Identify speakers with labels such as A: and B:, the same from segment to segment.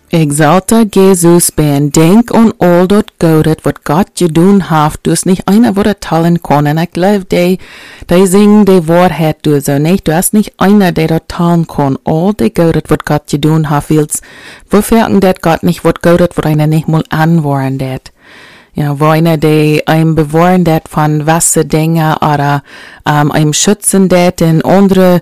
A: Exalta Jesus ben, denk on all dat godet wat God je doen haft, dus niet einer wat talen kon, en ik geloof die zingen die waarheid du so nicht, du hast nicht einer, der dat talen kon, all die godet wat God je doen haft, wils, wofür dat God nicht wat godet, wat einer nicht mal anwahren dat. Wo einer, die einem bewahren dat von wasse Dinge oder einem schützen dat in andere,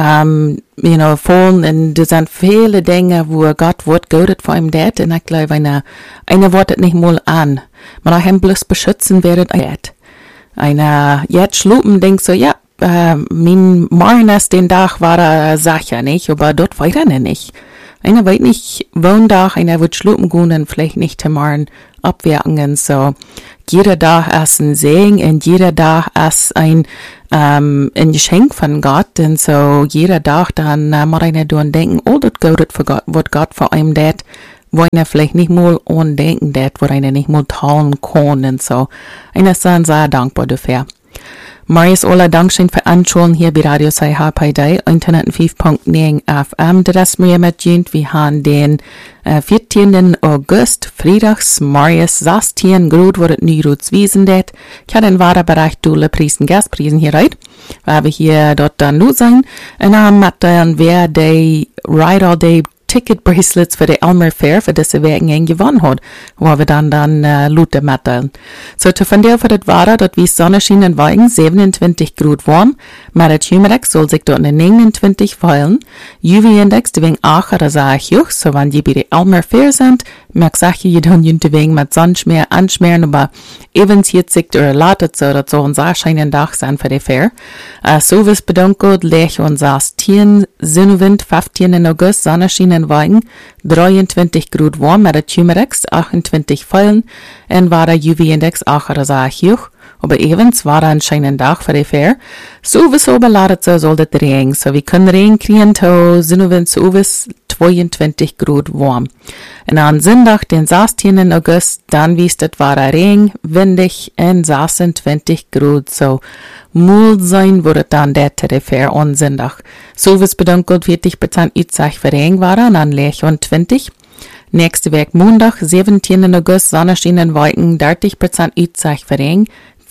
A: fallen, und das sind viele Dinge, wo Gott wird godet vor ihm dat, und ich glaube, einer wird nicht mal an. Man auch ihn bloß beschützen wird dat. Einer jetzt schlupen denkt so, ja, mein Morgen den Tag war sicher nicht, aber dort weiter nicht. Einer weiß nicht, wann Tag einer wird schlupen gehen und vielleicht nicht morgen abwirken, so. Jeder Tag ist ein Segen und jeder Tag ist ein Geschenk von Gott, und so jeder Tag dann muss einer daran denken, oh, das godet für Gott, wird Gott vor einem dat, wo einer vielleicht nicht mal andenken dat, wo einer nicht mal teilen kann, und so. Einer ist dann sehr dankbar dafür. Marius Ola Dankschön für Anschulen hier bei Radio CHPD, Internet 5.9 FM. Das mir mit Jent, wir haben den 14. August, Freitags, Marius 16 Grad, wo das Neuruts wiesen det. Ich habe den Warenbereich Dule Priesen, Gastpriesen hier rein. Wir hier dort dann nur sein. Und dann mit dann, wer die Ride All Day Ticket Bracelets für die Elmer Fair für diese Wegen gewonnen hat, wo wir dann Lute mitteilen. So, von der für das war, dort wie Sonnenschein und Wegen 27 Grad warm, mit der Humidex soll sich dort in 29 fallen, UV-Index wegen 8 oder 6 hoch, so wenn die bei der Elmer Fair sind, mag ich ihr dann wegen mit Sonnenschmier anschmieren, aber evens hier sich der erlatet so, dass so ein sehr schönen Tag sein für die Fair. So wie es bedunkelt, lech und saß 10 Sonnenwind, 15. August, Sonnenschein und Wegen, 23 Grad warm mit der Humidex, 28 fallen, und war der UV-Index 8 oder 6 hoch. Aber evens war ein schönen Tag für die Fair. So wie es überladet so, soll das Regen. So wir können Regen kriegen, to Sonnenwind so wie 22 Grad warm. Und an Sonntag, den 16. August, dann wie es das war der Regen, windig und 26 Grad. So, mul sein wurde dann der Fair an Sonntag. So wie es bedunkelt 40% Utzach für Regen war, dann Lech und 20. Nächste Woche Montag, 17. August, Sonnenschein und Wolken, 30% Utzach für Regen,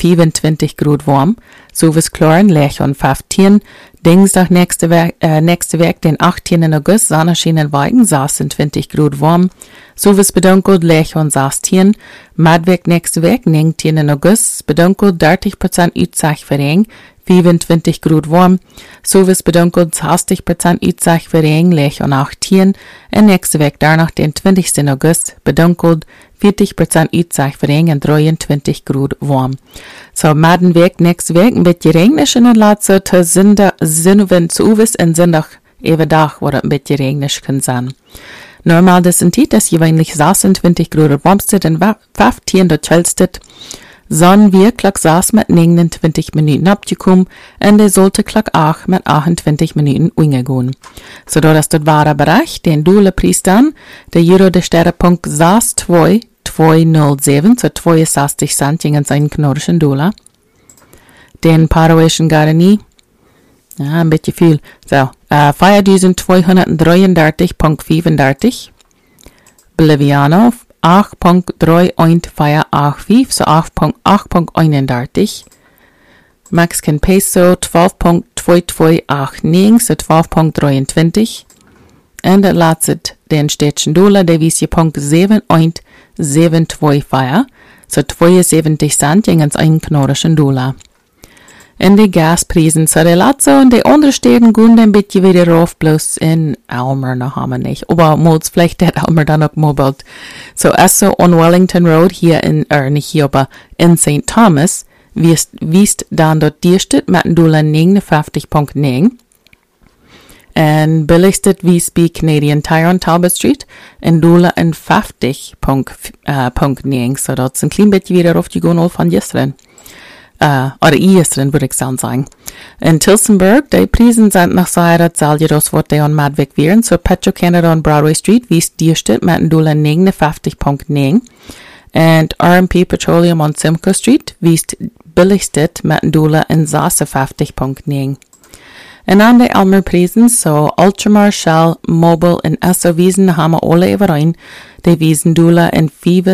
A: 25 Grad warm. So wie es klar, Lech und 15. Dienstag nächste Woche, den 18. August, Sonnenschein und Wolken, 26 Grad warm. So wie es bedunkelt, Lech und 16. Mittwoch nächste Woche, 19. August, bedunkelt, 30% Utzach für Regen, 25 Grad warm. So wie es bedunkelt, 60% Utzach für Regen, Lech und 18. Und nächste Woche danach, den 20. August, bedunkelt, 40% Utzach für Regen und 23 Grad warm. So, Madenweg nächste Woche, ein bisschen regnisch in der Latze, zu Sonnenwind zu Uwes und Sonntag, eben Tag, wo es ein bisschen regnisch kann sein. Normal das sind die, dass gewöhnlich 26 Grad warmste, und 15 der chillste. Sonn wir Klock 6 mit 29 Minuten abgekommen, und der sollte Klock 8 mit 28 Minuten umgehen. So, da das dort war der Bereich, den Dule Priestern, der Euro der Sterrepunkt 6,207, so 62 Cent gegen seinen kanadischen Dollar. Den paraguayischen Guarani, ja, ein bisschen viel, so, 4.233,35. Boliviano, 8.3145, so 8.31. Mexican Peso, 12.2289, so 12.23. Und der letzte, den städtischen Dollar, der wies hier Punkt 7.724, so 72 Cent gegen einen kanadischen Dollar. Und die Gaspreisen, so der letzte und die anderen Städten gehen ein bisschen wieder rauf, bloß in Elmer noch haben wir nicht. Aber muss vielleicht der Elmer dann auch mobilt. So, also on Wellington Road hier nicht hier, aber in St. Thomas, wiest dann dort die Stadt mit einem Dollar 59,9. Und billigste wies bei Canadian Tire on Talbot Street in Dollar 50,9. So, dort ist ein klein bisschen wieder rauf die Gunol von gestern. Oder gestern würde ich sagen. In Tilsonburg, die Preisen sind nach Seite Saljeros, wo die an Madweg wären. So, Petro Canada on Broadway Street wies die Stadt mit einem Dollar 59,9. Und RMP Petroleum on Simcoe Street wies billigste mit einem Dollar 56,9. En aan de Almer Prisen, so Ultramar, Shell, Mobile en SO Wiesen haben wir alle überein, die Wiesen Dula en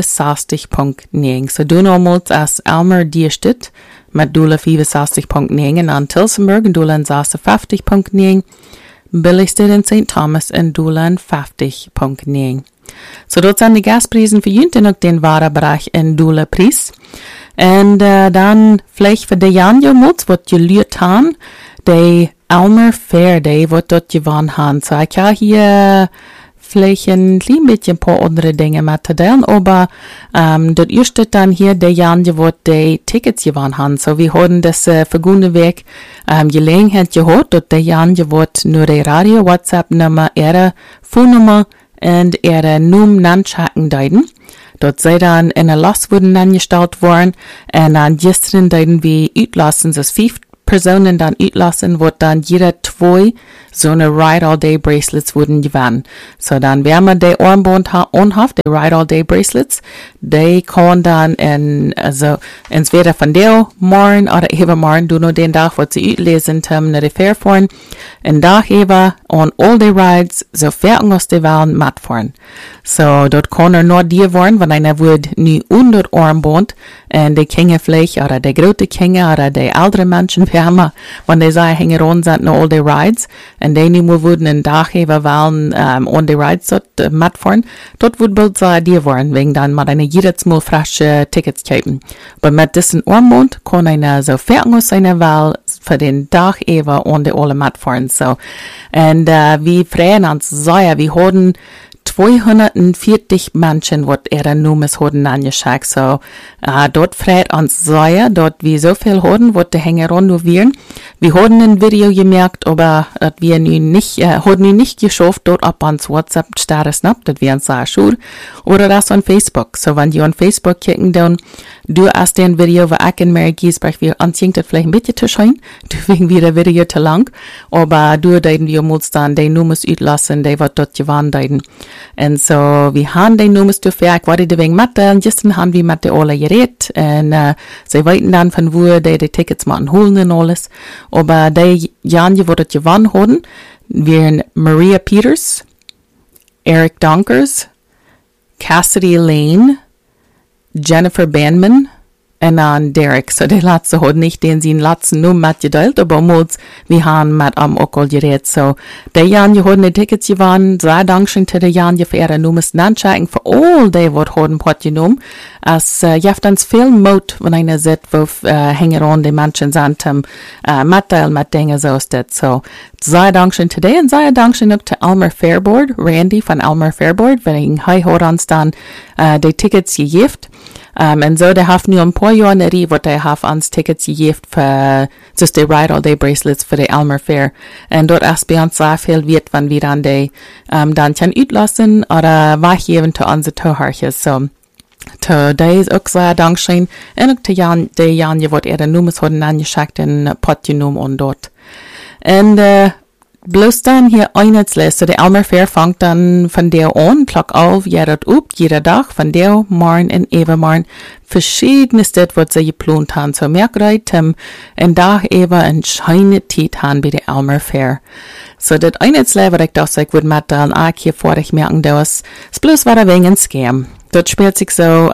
A: 65.9. So du nochmals als Almer dirstet, mit Dula 65.9 en aan Tilsenburg en Dula en Sasse 50.9, billigste in St. Thomas en Dula en 50.9. So dort sind die Gasprisen für Jünten und den Warenbereich in Dula Pries. Und dann vielleicht für die Janja Mutz, was je lüht haben, die Almer Fair Day, was dort gewonnen haben. So ich habe hier vielleicht ein klein bisschen ein paar andere Dinge mitzuteilen, aber dort ist dann hier die Janja, wo die Tickets gewonnen haben. So wir haben das vergangene Weg Gelegenheit gehört, dort die Janja, wo nur die Radio, WhatsApp-Nummer, ihre Phonennummer und ihre Namen nachchecken deuten. Dort sei dann in der Lass wurden angestellt worden und an gestern deuten wir utlassen, so 5 Personen dann utlassen, wird dann jeder 2 so eine Ride-All-Day-Bracelets wurden gewonnen. So dann, wenn man die Armband anhaft, die Ride-All-Day-Bracelets, die kann dann entweder von der morgen oder übermorgen, du nur den Tag, wo sie utlesen, nach der Fair fahren, und da über on all die Rides, so fertig aus der Wahlen mitfahren. So, dort kann nur die werden, wenn einer wird nie unter Armband, und die Kinder vielleicht, oder die große Kinder, oder die ältere Menschen, wenn die sagen, hängen ran sind nach all die Rides, und die nicht mehr würden einen Tag über Wahlen on die Rides dort mitfahren, dort wird bald sagen, die werden, wegen dann mit einer jedes Mal frische Tickets kaufen. Aber mit diesem Armband kann einer so fertig aus seiner Wahl für den Tag über on die alle mitfahren. So, und wir freuen uns sehr, wir haben 240 Menschen, was ihre Nummern haben angeschaut. So, dort freut uns sehr, dort wir so viel haben, was die Hänger renovieren. Wir haben ein Video gemerkt, aber wir haben nicht geschafft, dort ab ans WhatsApp starten, das wäre sehr schön. Oder das on Facebook. So, wenn die on Facebook kicken, dann du hast ein Video, wo ich in Mary Giesbrecht, wir anziehen das vielleicht ein bisschen zu schein, du wegen wieder Video zu lang, aber du, deuten wir uns dann die Nummern utlassen, die wird dort gewonnen deuten. Und so, wir haben die Nummern dafür, ich wollte wegen Mathe, und gestern haben wir mit der alle geredet, und sie wollten dann von wo die Tickets machen holen und alles, aber die Jahre, die dort gewonnen haben, wären Maria Peters, Eric Donkers, Cassidy Lane, Jennifer Bandman und dann Derek. So die letzte hat nicht den sie letzten nur mitgeteilt, aber wir haben mit am Okol geredet. So die Jahre haben die Tickets gewonnen. Sehr Dankeschön zu den Jahren für ihre Nummern nachchecken. Für all die, was haben Pot genommen. Als jaft uns viel Mut, wenn einer sieht, wo hängen an die Menschen sind, mitteilen mit Dingen so ist das. So sehr Dankeschön zu dir und sehr Dankeschön auch zu Almer Fairboard, Randy von Almer Fairboard, weil er hat uns dann die Tickets gegeben. Und so, der hat nur ein paar Jahre nicht, wo der hat uns Tickets gegeben für just die Ride-All-Day Bracelets für die Almer Fair. Und dort ist bei uns sehr viel wert, wenn wir dann die dann können utlassen oder weggeben zu unseren Zuhörern. So, zu der ist auch sehr Dankeschön. Und auch zu die Jan, die ihre Nummern haben angeschickt und Pot genommen und dort. Und bloß dann hier Einheitsliste. Die Almer Fair fängt dann von der an, Glock auf, jeder Tag, von der morgen und übermorgen. Verschiedenes das, was sie geplant haben. So merkt ihr, ein Tag über ein scheine Zeit haben bei der Almer Fair. So, das Einheitsliste, was ich dachte, ich würde mitteilen, hier vor ich merken, das ist bloß war ein wenig ein Scam. Dort spielt sich so,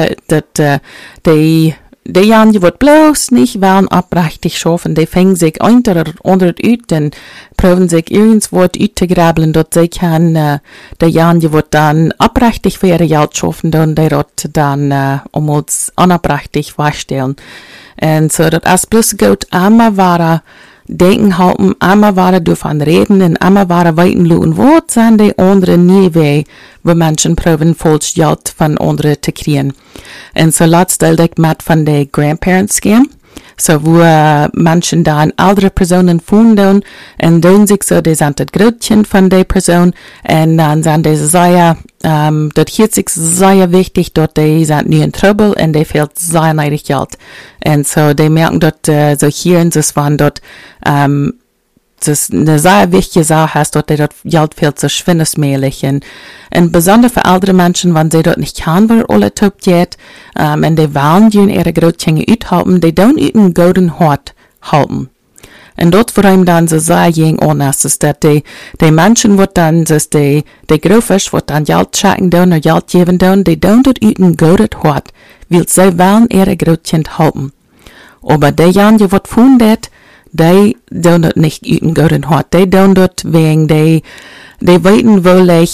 A: die Jan, die wird bloß nicht werden abrechtig schaffen, die fängen sich unter ut, dann proben sich irgendwo utzugrabeln, dort sie kann, die Jan, die wird dann abrechtig für ihre Geld schaffen, dann die dort dann, uns unabrechtig vorstellen. Und so, das ist bloß gut, einmal war denken halten, einmal war davon reden, und einmal war weiten luhen, wo sind die anderen nie weh, wo Menschen proben, falsch Geld von anderen zu kriegen. Und so letztendlich mit von der Grandparents Scam, so wo Menschen dann ältere Personen finden und dann sich so, die sind das Grötchen von der Person und dann sind die sehr, dort hier sich sehr wichtig, dort die sind nie in Trouble und die fehlt sehr neidig Geld. Und so, die merken dort, so hier und das waren dort, das ist eine sehr wichtige Sache, dass dort Geld fehlt so schwindesmählich. Und besonders für ältere Menschen, wenn sie dort nicht kann, wo alle top geht, und die wollen ihre Großkinder uthalten, die don't einen guten Hort halten. Und dort wird ihm dann so sehr jeng honest, ist, dass die Menschen wird dann, dass die Gröfisch wird dann Geld schacken tun oder Geld geben tun, die tun dort üten Gott hat, weil sie wollen ihre Grötchen halten. Aber die Jan, die wird von dort, die tun dort nicht üten Gott hat, die tun dort wegen die weten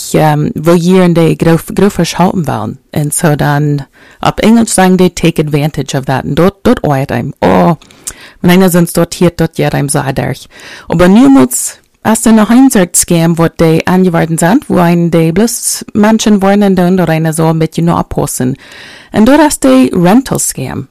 A: wo hier die Gröfisch halten wollen. Und so dann, auf Englisch sagen die, take advantage of that. Und dort oert einem, wenn einer sonst dort hier, dort ja einem sei durch. Aber niemals, als dann noch ein Scam, wo die angewartet sind, wo die bloß Menschen wollen dann, oder einer so ein bisschen nur abhossen. Und dort ist die Rental Scam.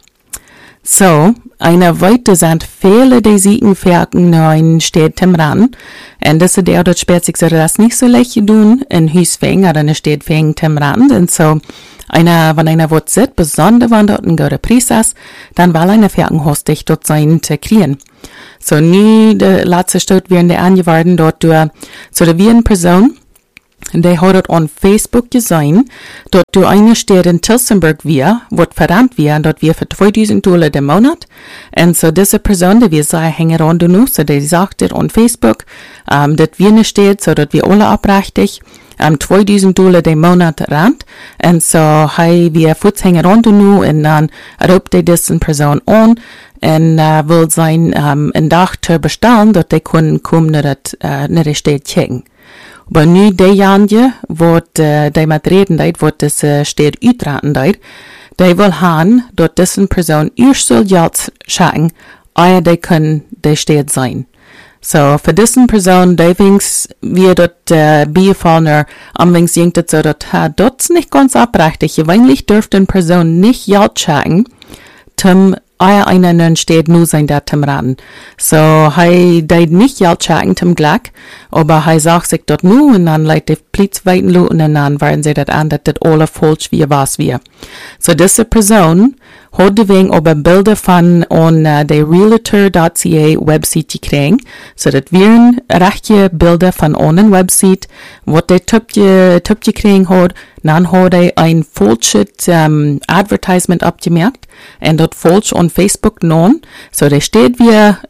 A: So, eine weite sind viele, die siegen Ferken neuen Städte ran. Und das ist der, dort spät sich so, das nicht so leicht tun, in Hüsfing oder eine Städte fängt ran. Und so, wenn einer wird sitzt, besonders wenn dort ein guter Preis ist, dann will einer Ferken hostig dort sein zu kriegen. So, nie, der letzte Stadt werden die angewartet dort durch, so, da wie eine Person, die hat dort on Facebook gesehen, dort durch eine Stadt in Tilsonburg wird verrannt und dort wir für $2.000 im Monat. Und so diese Person, die wir sagen, hängen an du so die sagt dort on Facebook, dort wir eine Stadt, so dort wir alle abrechtig, $2.000 im Monat rannt. Und so, wir Fuß hängen an du und dann ruft die diese Person an, und will sein, ein Tag zu bestellen, dort die Kunden kommen nach der Stadt checken. Aber nu die Janje, wo die mit reden deit, wo das steht uitraten deit, die will haben, dort diesen Person erst soll Geld schauen, ehe die können die steht sein. So, für diesen Person, die wings, wie dort Biefallner, am wings jinkt es so, dort nicht ganz abrechtig. Eigentlich dürfte eine Person nicht Geld schauen, zum einer steht nur sein da zum Raten. So, deit nicht Geld schauen zum Glück, aber sagt sich dort nur und dann leitet die Polizei weiten und dann werden sie das an, dass das alle falsch wie was wir. So, diese Person hat wegen aber Bilder von der Realtor.ca Website gekriegt, so dass wir rechte Bilder von einer Website, wo der Typ gekriegt hat, dann hat ein falsches Advertisement abgemerkt und dort falsch on Facebook non, so da steht wir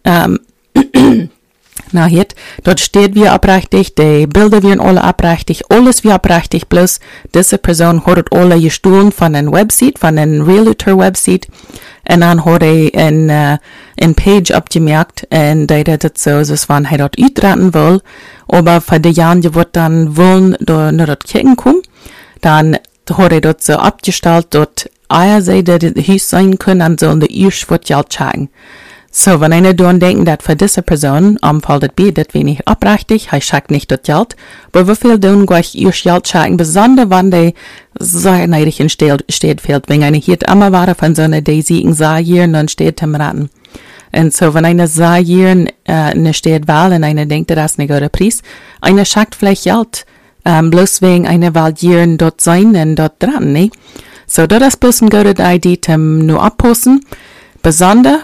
A: dort steht wir abrechtig, die Bilder werden alle abrechtig, alles wir abrechtig, bloß diese Person hat alle gestohlen von einer Website, von einer Realtor-Website, und dann hat ein Page abgemerkt, und die hat so, dass man dort uitraten will, aber für die Jahren, die wird dann wollen, da nach dort kicken kommen, dann hat dort so abgestellt, dort Eier Seite Hüs sein können, dann sollen die erst wird Geld schauen. So, wenn einer daran denken, dass für diese Person fällt das bei, das wenig abrechtig, schackt nicht das Geld, aber wie viel tun gleich erst Geld schauen, besonders wenn die sehr neidig in steht fehlt, wenn einer hier immer war von so einer Daisy Sahieren, dann steht am Raten. Und so, wenn einer Sahieren eine steht Wahl und einer denkt, das ist ein guter Preis, einer schackt vielleicht Geld, bloß wegen einer Valieren dort sein und dort dran, ne? So, das ist bloß eine gute Idee, zum nur abposten, besonders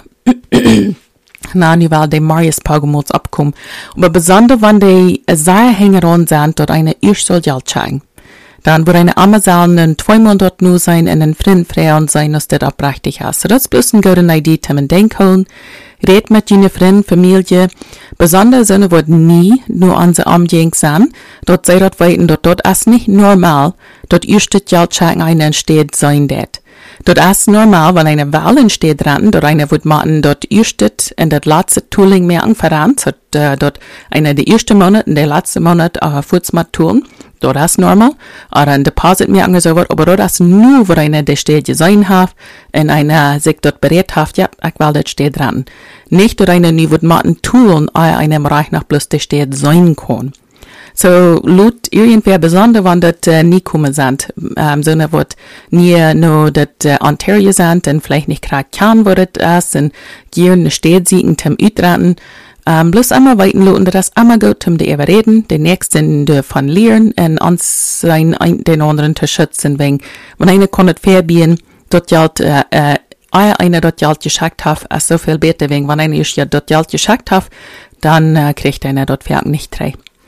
A: nu weil die Marius Pagumuts abkommen. Aber besonders wenn die sehr hängeron sind, dort eine erst soll Geld schauen. Dann wird eine Amazon in 2 Monaten dort nur sein und ein Freund freien sein, dass das abrechtig ist. So, das ist bloß eine gute Idee, zum Denken. Red mit deinen Freunden, Familie. Besonders sind wird nie nur an der Umgehung sein. Dort sei dort weiten, dort ist nicht normal, dort erst Geld schauen einen steht sein det. Dort ist normal, wenn eine Wahl entsteht dran, dort einer wird machen, dort erstet in das letzte Tooling merken voran, so dort einer der erste Monat und der letzte Monat Futzmat tun, dort ist normal, oder ein Deposit merken so wird, aber dort ist nur, wo einer der steht gesehen hat, und einer sich dort berät hat, ja, ich will das steht dran. Nicht dort einer nie wird machen tun, einem Reich nach bloß der steht sein kann. So, laut irgendwer besonders, wenn das nie kommen sind, sondern wird nie nur das Ontario sind und vielleicht nicht gerade kann, wo das ist, und hier eine Stadt siegen zum Utraten, bloß einmal weiten lassen, das einmal gut zum die reden, den nächsten davon lernen und uns den anderen zu schützen, wenn einer kann das verbieten, dort Geld, einer dort Geld geschickt hat, ist so viel besser, wenn einer erst dort Geld geschickt hat, dann kriegt einer dort Ferien nicht drei.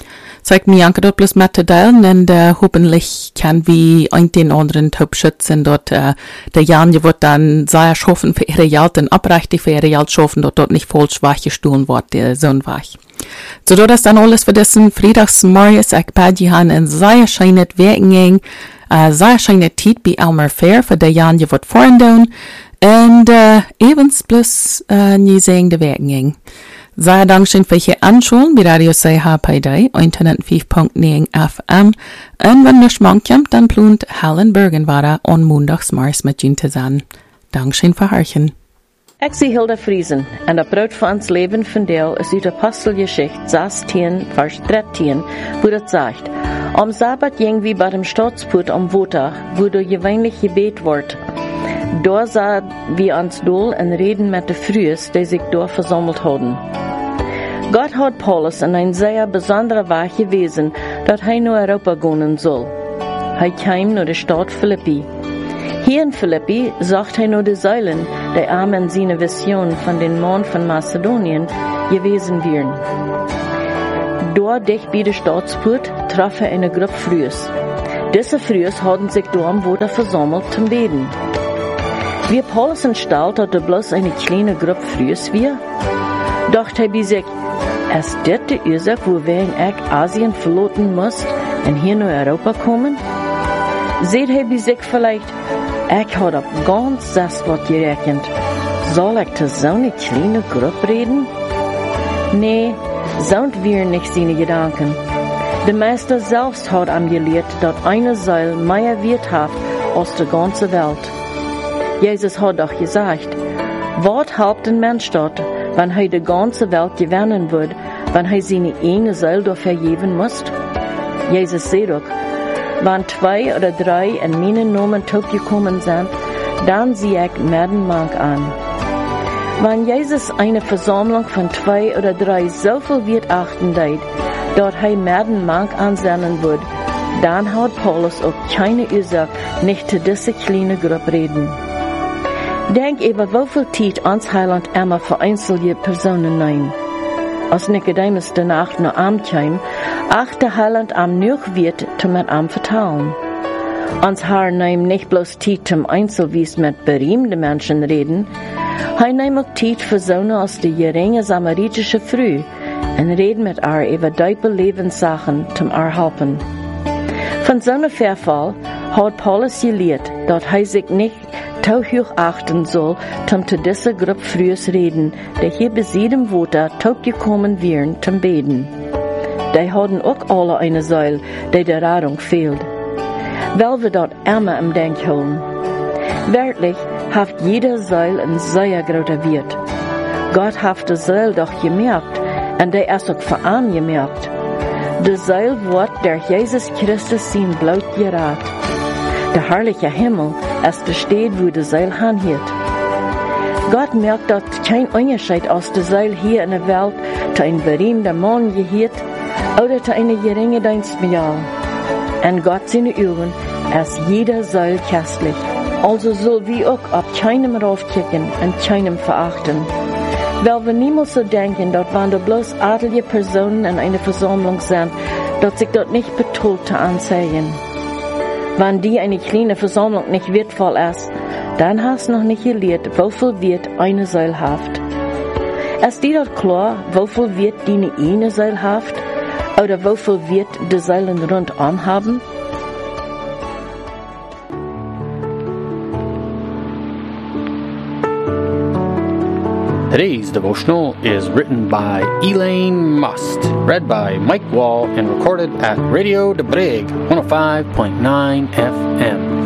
A: zeigt mir Janke dort bloß mit zu teilen und hoffentlich kann wir ein den anderen Taub schützen dort der Jan wird dann sehr schaffen für ihre Jalt und abrechtig für ihre Jalt schaffen dort nicht voll schwache Stuhlen wird der Sohn weich. So dort ist dann alles für dessen Freitagsmorgens ich bei die Han ein sehr schönes Werken sehr schöne Tiet bei Elmer Fair für der Jan wird vorhin tun und evens plus nie sehen der Werken. Sehr Dankeschön für Ihre Anschauen bei Radio CHPD, Internet 5.9 FM. Und wenn ihr schmankt, dann plant Helen Bergenwader on Mondags morgens mit Ihnen zusammen. Dankeschön für Hörchen.
B: Ik zie Hilda Friesen en dat brood van ons leven vandeel is uit Apostelgeschichte 16, vers 13, wo dat sagt, am Sabbat ging wie bei dem Staatsput am Wontag, wo du gewöhnlich gebet wordt. Daar sah wie ans Doel en reden met de Frühes, die sich dort versammelt hadden. Gott hat Paulus in ein sehr besonderer Weg gewesen, dass er nach Europa gehen soll. Er kam nach der Stadt Philippi. Hier in Philippi sagt er nur die Säulen, die Amen seine Vision von den Mann von Mazedonien gewesen wären. Dort dicht bei der Staatsport traf er eine Gruppe Frühes. Diese Frühes hatten sich dort am Boden versammelt zum Beten. Wie Paulus entstellt hatte bloß eine kleine Gruppe Frühes wir, dachte er bei sich, ist das die Ursache, wo wir in Asien verloren müssen und hier nach Europa kommen? Seht er bei sich vielleicht, ich habe ganz Selbstwort gerechnet. Soll ich zu so einer kleinen Gruppe reden? Nee, so wären nicht seine Gedanken. Der Meister selbst hat ihm gelehrt, dass eine Säule mehr Wert hat als die ganze Welt. Jesus hat doch gesagt, was halbt ein Mensch dort, wenn er die ganze Welt gewinnen wird, wenn er seine eine Säule dafür geben muss? Jesus sagt doch, wenn 2 oder 3 in meinen Namen gekommen sind, dann sehe ich Merdenmank an. Wenn Jesus eine Versammlung von 2 oder 3 so viel Wert achten lässt, dass er Merdenmank ansehen wird, dann hat Paulus auch keine Ursache, nicht zu dieser kleinen Gruppe reden. Denk über wie viel Zeit ans Heiland immer für einzelne Personen nein. Als Nikodemus danach nach Am kam, achte Heiland am noch wird, mit am vertrauen. Ans Haar nahm nicht bloß Zeit zum Einzelwies mit berühmten Menschen reden, er nahm auch Zeit für Söhne als die geringe samaritische Früh und reden mit über diepe Lebenssachen zum helfen. Von so einem Verfall hat Paulus gelehrt, dass er sich nicht zu hoch achten soll, zu dieser Gruppe Frühes reden, die hier bei jedem Woter gekommen wären zum Beten. Die hatten auch alle eine Säule, die der Radung fehlt. Weil wir dort immer im Denk holen. Wirklich hat jede Säule ein sehr großer Wert. Gott hat die Säule doch gemerkt, und der ist auch für ihn gemerkt. Die Säule wird durch Jesus Christus sein Blut gerat. Der herrliche Himmel ist der Stadt, wo die Säule hinhört. Gott merkt dort kein Unterschied aus der Säule hier in der Welt zu einem berühmten Mann gehört oder zu einer geringen Dienstmajor. Und Gott seine Augen ist jeder Säule köstlich. Also soll wir auch auf keinem raufkicken und keinem verachten. Weil wir niemals so denken, dass wenn da bloß adelige Personen in einer Versammlung sind, dass sich dort nicht betont zu anzeigen. Wenn die eine kleine Versammlung nicht wertvoll ist, dann hast du noch nicht gelehrt, wie viel Wert eine Säule hat. Ist dir dort klar, wie viel Wert deine eine Säule hat? Oder wie viel Wert die Säulen rundum haben?
C: Today's devotional is written by Elaine Must, read by Mike Wall, and recorded at Radio de Brig 105.9 FM.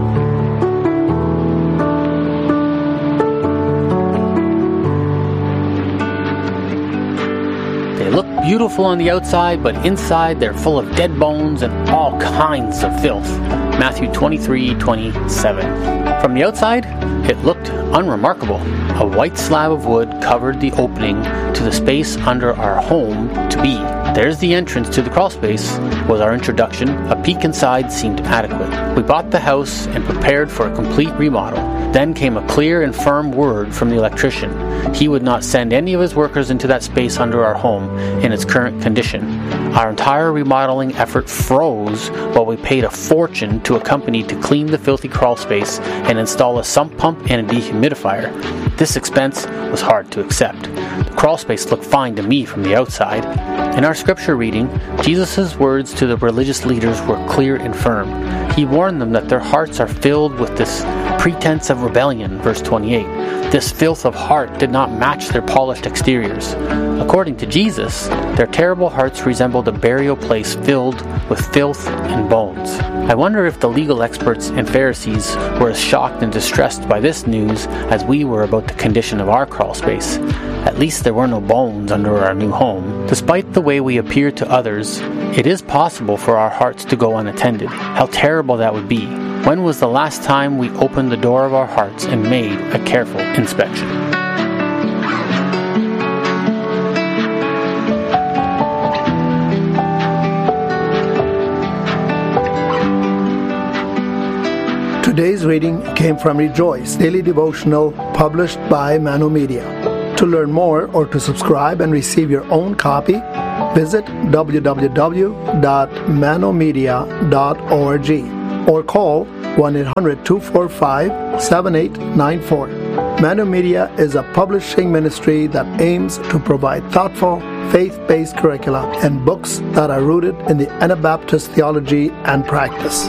C: They look beautiful on the outside, but inside they're full of dead bones and all kinds of filth. Matthew 23:27. From the outside, it looked unremarkable. A white slab of wood covered the opening to the space under our home to be. There's the entrance to the crawl space, was our introduction. A peek inside seemed adequate. We bought the house and prepared for a complete remodel. Then came a clear and firm word from the electrician. He would not send any of his workers into that space under our home in in its current condition. Our entire remodeling effort froze while we paid a fortune to a company to clean the filthy crawl space and install a sump pump and a dehumidifier. This expense was hard to accept. The crawl space looked fine to me from the outside. In our scripture reading, Jesus' words to the religious leaders were clear and firm. He warned them that their hearts are filled with this pretense of rebellion, verse 28. This filth of heart did not match their polished exteriors. According to Jesus, their terrible hearts resembled a burial place filled with filth and bones. I wonder if the legal experts and Pharisees were as shocked and distressed by this news as we were about the condition of our crawl space. At least there were no bones under our new home. Despite the way we appear to others, it is possible for our hearts to go unattended. How terrible that would be. When was the last time we opened the door of our hearts and made a careful inspection?
D: Today's reading came from Rejoice, daily devotional published by Mano Media. To learn more or to subscribe and receive your own copy, visit www.manomedia.org or call 1-800-245-7894. Mano Media is a publishing ministry that aims to provide thoughtful, faith-based curricula and books that are rooted in the Anabaptist theology and practice.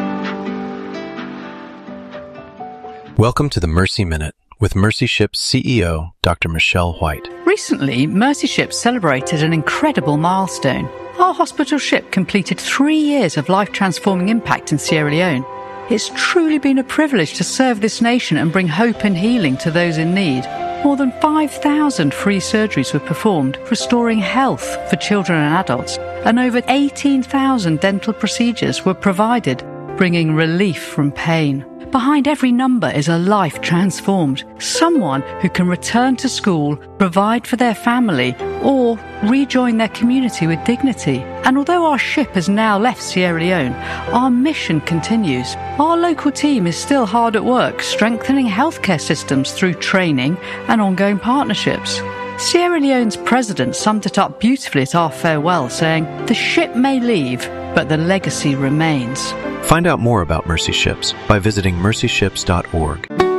E: Welcome to the Mercy Minute with Mercy Ship's CEO, Dr. Michelle White.
F: Recently, Mercy Ship celebrated an incredible milestone. Our hospital ship completed 3 years of life-transforming impact in Sierra Leone. It's truly been a privilege to serve this nation and bring hope and healing to those in need. More than 5,000 free surgeries were performed, restoring health for children and adults, and over 18,000 dental procedures were provided, bringing relief from pain. Behind every number is a life transformed, someone who can return to school, provide for their family, or rejoin their community with dignity. And although our ship has now left Sierra Leone, our mission continues. Our local team is still hard at work, strengthening healthcare systems through training and ongoing partnerships. Sierra Leone's president summed it up beautifully at our farewell, saying, "The ship may leave, but the legacy remains."
E: Find out more about Mercy Ships by visiting mercyships.org.